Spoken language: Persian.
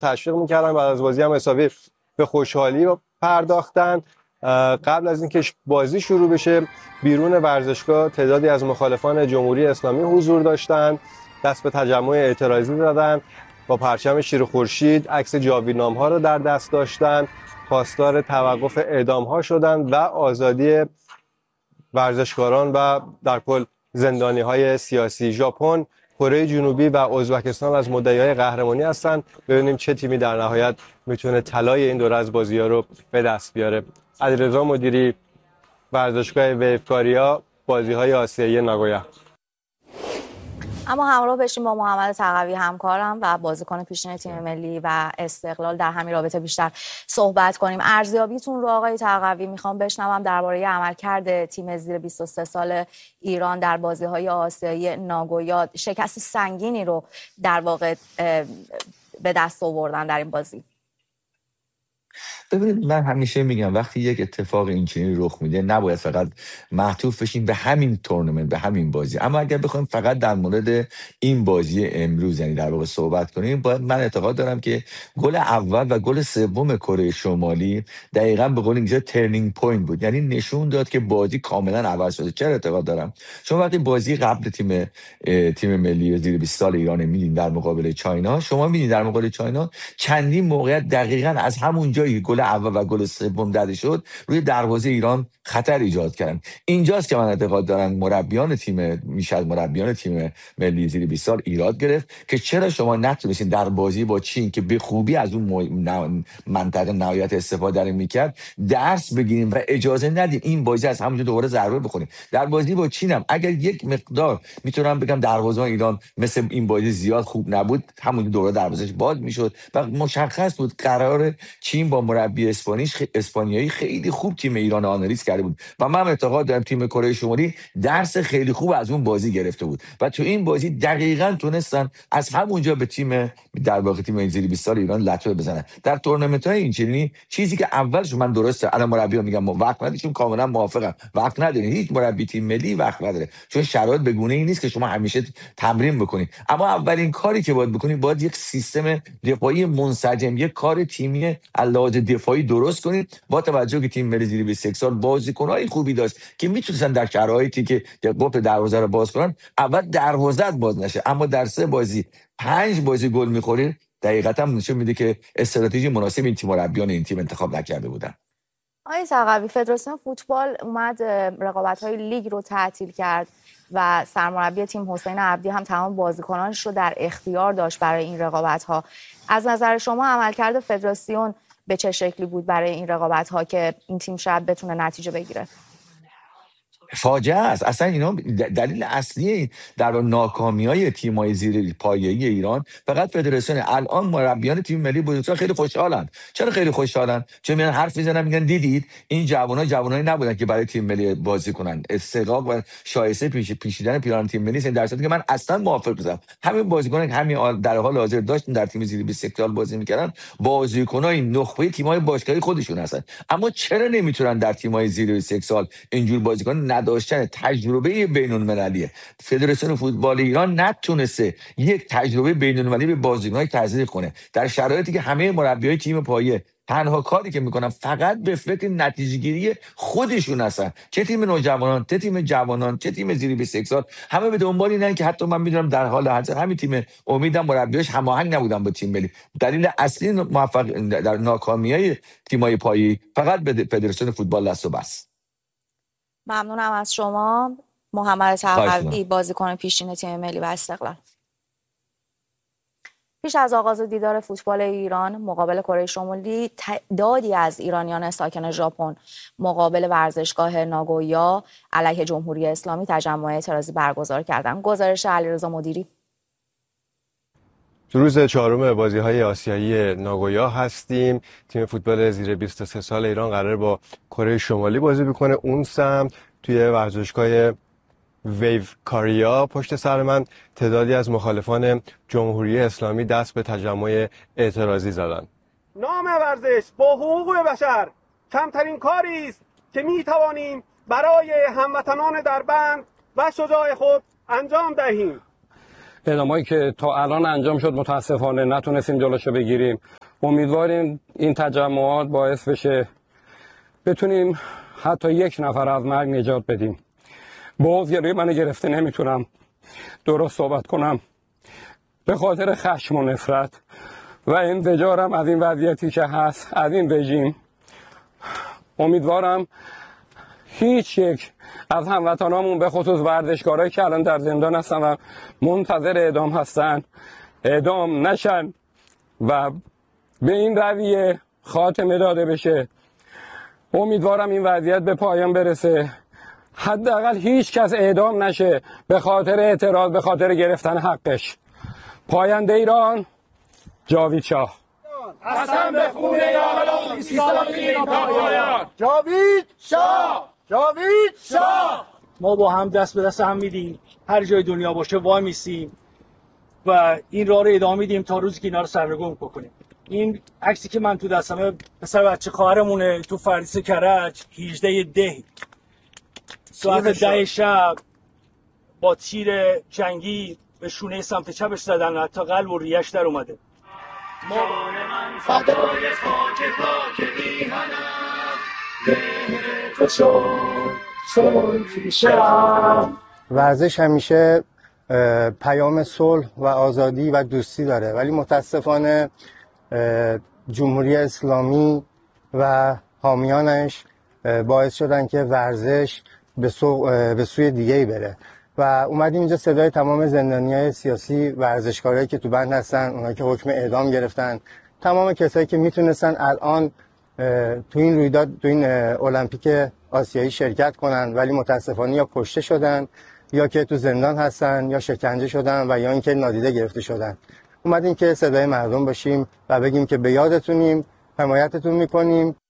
تشویق میکردن. بعد از بازی هم حسابی به خوشحالی پرداختن. قبل از اینکه بازی شروع بشه بیرون ورزشگاه تعدادی از مخالفان جمهوری اسلامی حضور داشتند، دست به تجمع اعتراضی زدن، با پرچم شیر خورشید عکس جاویدنام ها رو در دست داشتن، خواستار توقف اعدام ها شدن و آزادی ورزشکاران و در کل زندانی های سیاسی. ژاپن، کره جنوبی و ازبکستان از مدعیای قهرمانی هستند. ببینیم چه تیمی در نهایت میتونه طلای این دوره از بازی‌ها رو به دست بیاره. علیرضا مدیری، ورزشگاه ویوکاریا، بازی‌های آسیایی ناگویا. اما همراه بشیم با محمد تقوی همکارم و بازیکن پیشین تیم ملی و استقلال در همین رابطه بیشتر صحبت کنیم. ارزیابیتون رو آقای تقوی میخوام بشنوم درباره عملکرد تیم زیر 23 سال ایران در بازی‌های آسیایی ناگویا. شکست سنگینی رو در واقع به دست آوردن در این بازی. ببینید من همیشه میگم وقتی یک اتفاق اینچنینی رخ میده نباید فقط معطوف بشیم به همین تورنمنت، به همین بازی. اما اگر بخوایم فقط در مورد این بازی امروز یعنی در واقع صحبت کنیم، باید من اعتقاد دارم که گل اول و گل سوم کره شمالی دقیقاً به قول انگلیسی ترنینگ پوینت بود، یعنی نشون داد که بازی کاملا عوض شده. چرا اعتقاد دارم؟ چون وقتی بازی قبل تیم ملی زیر 20 سال ایران می‌بینید در مقابل چاینا، شما می‌بینید در مقابل چاینا چندین موقعیت دقیقاً از همون جایی گل اول و گل سوم زده شد روی دروازه ایران خطر ایجاد کردن. اینجاست که من اعتقاد دارم مربیان تیم ملی زیر 20 سال ایراد گرفت که چرا شما نتونستین در بازی با چین که به خوبی از اون منطقه نهایت استفاده میکرد درس بگیریم و اجازه ندیم این بازی از همونجا دوباره ضربه بخوریم. در بازی با چین هم اگر یک مقدار میتونم بگم دروازه‌بان ایران مثل این بازی زیاد خوب نبود، همونجا دوباره دروازه‌اش باز میشد و مشخص بود قرار چین با مربی اسپانیایی خیلی خوب تیم ایران آنالیز کرده بود و من اعتقاد دارم تیم کره شمالی درس خیلی خوب از اون بازی گرفته بود و تو این بازی دقیقاً تونستن از همونجا به در واقع تیم زیر 20 سال ایران لطمه بزنن. در تورنمنت‌های اینچنینی چیزی که اولش من درسته الان مربی‌ها میگم وقت ندید، چون کاملا موافقم، وقت ندارین، هیچ مربی تیم ملی وقت نداره چون شرایط به گونه‌ای نیست که شما همیشه تمرین بکنید. اما اولین کاری که باید بکنید باید یک سیستم دفاعی منسجم، یک کار تیمی علاوه دفاعی درست کنید با توجه که تیم ملی زیر 21 سال بازیکن‌های خوبی داشت که میتونستن در شرایطی که قفل دروازه رو باز کنن اول دروازه باز نشه، اما در 3 بازی 5 بازی گل می‌خورید دقیقاً نشون میده که استراتژی مناسب این تیم مربیان این تیم انتخاب نکرده بودن. آقای تقوی، فدراسیون فوتبال اومد رقابت‌های لیگ رو تعطیل کرد و سرمربی تیم حسین عبدی هم تمام بازیکنانش رو در اختیار داشت برای این رقابت‌ها. از نظر شما عملکرد فدراسیون به چه شکلی بود برای این رقابت‌ها که این تیم شاید بتونه نتیجه بگیره؟ فاجعه است. اصلا اینا دلیل اصلی در ناکامی‌های تیم‌های زیر پایه‌ای ایران فقط فدراسیون. الان مربیان تیم ملی بزرگسال خیلی خوشحالند. چرا خیلی خوشحالند؟ چون میان حرف میزنن میگن دیدید این جوانایی نبودن که برای تیم ملی بازی کنن. استحقاق و شایسته پیشیدن پیران تیم ملی این درصدی که من اصلا موافق نیستم. همین بازیکنان که همین در حال حاضر داشتن در تیم زیر 21 سال بازی میکردن بازیکنای نخبه تیم‌های باشگاهی خودشون هستن. اما چرا نمیتونن در تیم‌های زیر 21 سال اینجور بازیکن نداشتن تجربه بین‌المللیه؟ فدراسیون فوتبال ایران نتونسته یک تجربه بین‌المللی به بازیکن‌های تزریق کنه در شرایطی که همه مربیای تیم پایه تنها کاری که میکنن فقط به فکر نتیجه‌گیری خودشون هستن، چه تیم نوجوانان، چه تیم جوانان، چه تیم زیر 21 سال، همه به دنبال اینن که حتی من میدونم در حال حاضر همین تیم امیدم مربیاش هماهنگ نبودن با تیم ملی. دلیل اصلی موفق در ناکامی‌های تیم‌های پایه‌ای فقط به فدراسیون فوتبال دست و بس. ممنونم از شما محمد تقوی، بازیکن پیشین تیم ملی و استقلال. پیش از آغاز دیدار فوتبال ایران مقابل کره شمالی، تعدادی از ایرانیان ساکن ژاپن مقابل ورزشگاه ناگویا علیه جمهوری اسلامی تجمع اعتراضی برگزار کردند. گزارش علیرضا مدیری. روز 4 بازی‌های آسیایی ناگویا هستیم. تیم فوتبال زیر 23 سال ایران قرار با کره شمالی بازی بکنه. اون سمت توی ورزشگاه ویوکاریا. پشت سر من تعدادی از مخالفان جمهوری اسلامی دست به تجمع اعتراضی زدند. نام ورزش با حقوق بشر کمترین کاری است که می توانیم برای هموطنان دربند و شجاع خود انجام دهیم. اعدامایی که تا الان انجام شد متاسفانه نتونستیم جلوشو بگیریم. امیدواریم این تجمعات باعث بشه بتونیم حتی یک نفر از مرگ نجات بدیم. بغض‌گری منو گرفته، نمیتونم درست صحبت کنم به خاطر خشم و نفرت و انزجارم از این وضعیتی که هست، از این رژیم. امیدوارم هیچ یک از هموطنامون به خصوص ورزشکارایی که الان در زندان هستن و منتظر اعدام هستن اعدام نشن و به این رویه خاتمه داده بشه. امیدوارم این وضعیت به پایان برسه، حداقل هیچ کس اعدام نشه به خاطر اعتراض، به خاطر گرفتن حقش. پاینده ایران، جاوید شاه. قسم به خون یاران ایستادیم تا پایان. جاوید شاه، جاوید شاه. ما با هم دست به دست هم میدیم، هر جای دنیا باشه وای میسیم و این راه رو ادامه میدیم تا روزی که اینا رو سرنگون بکنیم. این عکسی که من تو دستمه پسر بچه خواهرمونه تو فردیس کرج 18 ده ساعت 10 شب با تیر جنگی به شونه سمت چپش زدن، حتی قلب و ریش در اومده. فدای خاک پاک میهنم، مهر تو چون پیشم. ورزش همیشه پیام صلح و آزادی و دوستی داره، ولی متاسفانه جمهوری اسلامی و حامیانش باعث شدن که ورزش به سوی دیگه‌ای بره و اومدیم اینجا صدای تمام زندانیای سیاسی، ورزشکارایی که تو بند هستن، اونایی که حکم اعدام گرفتن، تمام کسایی که میتونستن الان تو این رویداد، تو این المپیک آسیایی شرکت کنن ولی متاسفانه یا کشته شدن یا که تو زندان هستن یا شکنجه شدن و یا اینکه نادیده گرفته شدن. اومدیم که صدای مردم باشیم و بگیم که به یادتونیم، حمایتتون میکنیم